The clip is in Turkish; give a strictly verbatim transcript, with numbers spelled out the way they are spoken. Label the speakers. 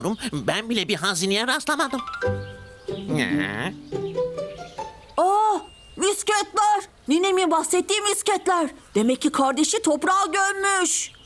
Speaker 1: Ben bile bir hazineye rastlamadım. Ya.
Speaker 2: Aa, misketler. Ninemin bahsettiği misketler. Demek ki kardeşi toprağa gömmüş.